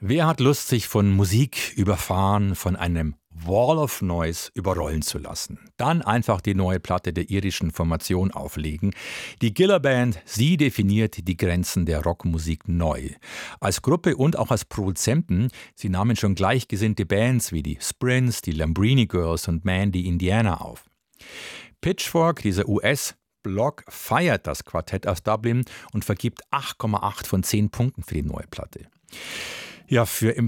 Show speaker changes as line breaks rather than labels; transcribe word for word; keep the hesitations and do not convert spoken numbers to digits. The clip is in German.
Wer hat Lust, sich von Musik überfahren, von einem Wall of Noise überrollen zu lassen? Dann einfach die neue Platte der irischen Formation auflegen. Die Giller Band, sie definiert die Grenzen der Rockmusik neu. Als Gruppe und auch als Produzenten, sie nahmen schon gleichgesinnte Bands wie die Sprints, die Lambrini Girls und Mandy Indiana auf. Pitchfork, dieser U S-Blog, feiert das Quartett aus Dublin und vergibt acht Komma acht von zehn Punkten für die neue Platte. Ja, für